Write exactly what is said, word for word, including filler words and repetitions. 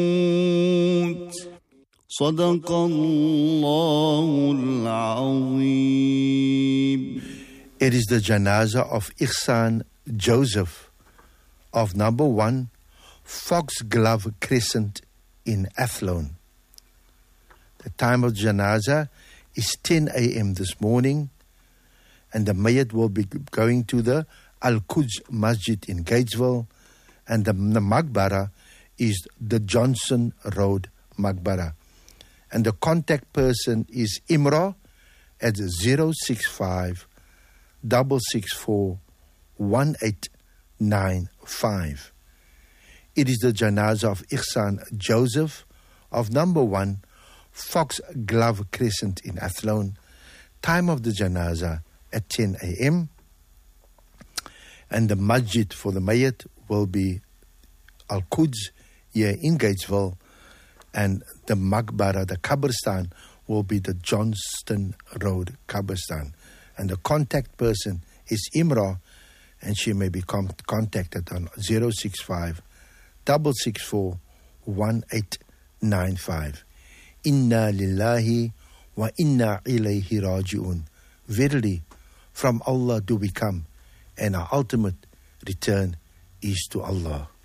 صدق الله العظيم. It is the janazah of Ihsan Joseph of number one Foxglove Crescent in Athlone. The time of janazah is ten a.m. this morning, and the mayyat will be going to the Al-Quds Masjid in Gatesville, and the, the Maqbara is the Johnson Road Maqbara. And the contact person is Imra at zero six five, six six four, one eight nine five. It is the janazah of Ihsan Joseph of number one Foxglove Crescent in Athlone. Time of the janazah at ten a.m. And the masjid for the mayyat will be Al-Quds here in Gatesville, and the Maqbara, the Qabristan, will be the Johnston Road Qabristan. And the contact person is Imra, and she may be com- contacted on zero six five, six six four, one eight nine five. Inna lillahi wa inna ilayhi raji'un. Verily, from Allah do we come, and our ultimate return is to Allah.